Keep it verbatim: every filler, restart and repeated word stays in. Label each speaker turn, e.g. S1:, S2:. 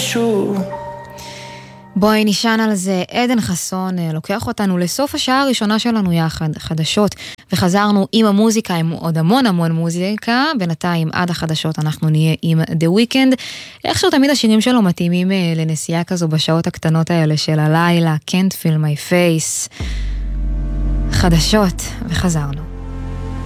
S1: true.
S2: בואי נשען על זה. עדן חסון לוקח אותנו לסוף השעה הראשונה שלנו יחד, חדשות, וחזרנו עם המוזיקה, עם עוד המון המון מוזיקה. בינתיים עד החדשות אנחנו נהיה עם The Weeknd. איכשהו תמיד השירים שלו מתאימים לנסיעה כזו בשעות הקטנות האלה של הלילה. Can't Feel My Face. חדשות, וחזרנו.